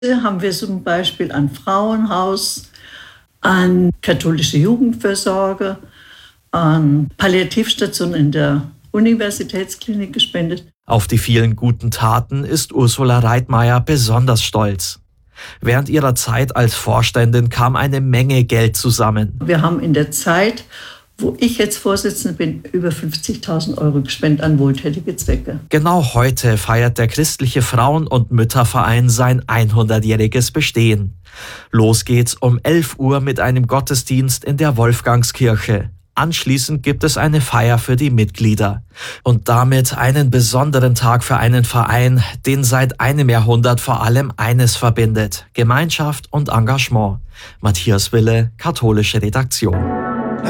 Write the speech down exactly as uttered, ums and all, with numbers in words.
Haben wir zum Beispiel an Frauenhaus, an katholische Jugendfürsorge, an Palliativstationen in der Universitätsklinik gespendet. Auf die vielen guten Taten ist Ursula Reitmeier besonders stolz. Während ihrer Zeit als Vorständin kam eine Menge Geld zusammen. Wir haben in der Zeit, wo ich jetzt Vorsitzende bin, über fünfzigtausend Euro gespendet an wohltätige Zwecke. Genau heute feiert der Christliche Frauen- und Mütterverein sein hundertjähriges Bestehen. Los geht's um elf Uhr mit einem Gottesdienst in der Wolfgangskirche. Anschließend gibt es eine Feier für die Mitglieder. Und damit einen besonderen Tag für einen Verein, den seit einem Jahrhundert vor allem eines verbindet: Gemeinschaft und Engagement. Matthias Wille, katholische Redaktion.